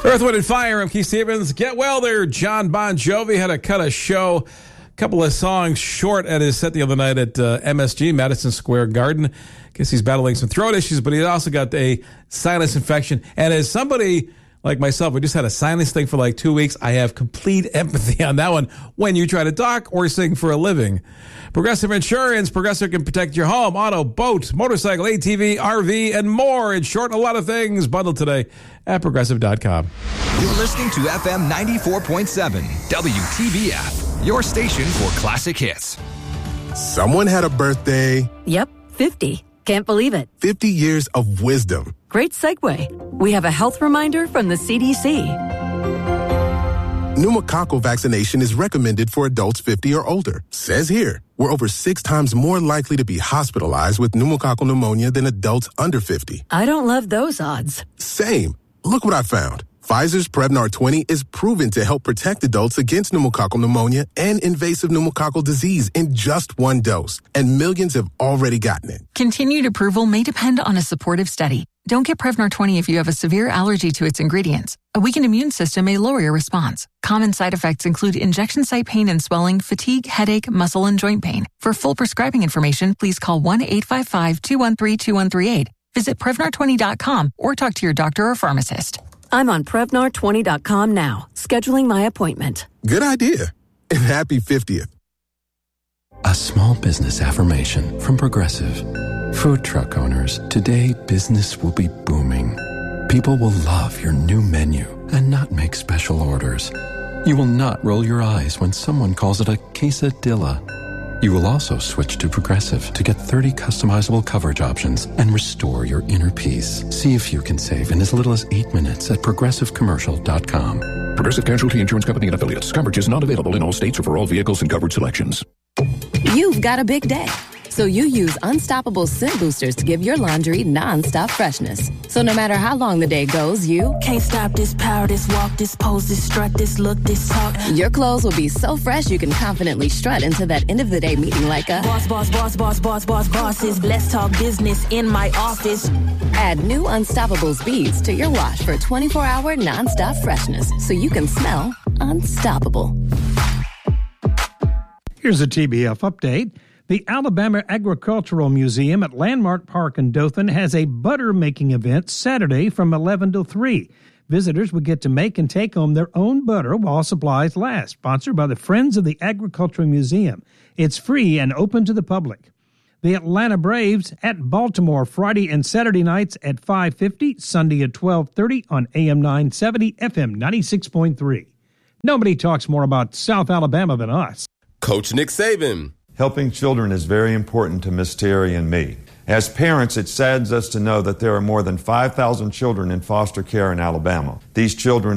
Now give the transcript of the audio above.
Earth, Wind, and Fire. I'm Keith Stevens. Get well there. John Bon Jovi had to cut a couple of songs short at his set the other night at MSG, Madison Square Garden. Guess he's battling some throat issues, but he's also got a sinus infection. And as somebody like myself, we just had a sinus thing for like 2 weeks, I have complete empathy on that one when you try to talk or sing for a living. Progressive Insurance. Progressive can protect your home, auto, boat, motorcycle, ATV, RV, and more. In short, a lot of things bundled today at Progressive.com. You're listening to FM 94.7 WTBF, your station for classic hits. Someone had a birthday. Yep, 50. Can't believe it. 50 years of wisdom. Great segue. We have a health reminder from the CDC. Pneumococcal vaccination is recommended for adults 50 or older. Says here, we're over 6 times more likely to be hospitalized with pneumococcal pneumonia than adults under 50. I don't love those odds. Same. Look what I found. Pfizer's Prevnar 20 is proven to help protect adults against pneumococcal pneumonia and invasive pneumococcal disease in just 1 dose. And millions have already gotten it. Continued approval may depend on a supportive study. Don't get Prevnar 20 if you have a severe allergy to its ingredients. A weakened immune system may lower your response. Common side effects include injection site pain and swelling, fatigue, headache, muscle, and joint pain. For full prescribing information, please call 1-855-213-2138. Visit Prevnar20.com or talk to your doctor or pharmacist. I'm on Prevnar20.com now, scheduling my appointment. Good idea. And happy 50th. A small business affirmation from Progressive. Food truck owners, today business will be booming. People will love your new menu and not make special orders. You will not roll your eyes when someone calls it a quesadilla. You will also switch to Progressive to get 30 customizable coverage options and restore your inner peace. See if you can save in as little as 8 minutes at ProgressiveCommercial.com. Progressive Casualty Insurance Company and Affiliates. Coverage is not available in all states or for all vehicles and coverage selections. You've got a big day, so you use Unstoppable Scent Boosters to give your laundry nonstop freshness. So no matter how long the day goes, you can't stop this power, this walk, this pose, this strut, this look, this talk. Your clothes will be so fresh you can confidently strut into that end of the day meeting like a bosses. Let's talk business in my office. Add new Unstoppables beads to your wash for 24-hour nonstop freshness, so you can smell unstoppable. Here's a TBF update. The Alabama Agricultural Museum at Landmark Park in Dothan has a butter-making event Saturday from 11 to 3. Visitors will get to make and take home their own butter while supplies last, sponsored by the Friends of the Agricultural Museum. It's free and open to the public. The Atlanta Braves at Baltimore Friday and Saturday nights at 5:50, Sunday at 12:30 on AM 970, FM 96.3. Nobody talks more about South Alabama than us. Coach Nick Saban. Helping children is very important to Miss Terry and me. As parents, it saddens us to know that there are more than 5,000 children in foster care in Alabama. These children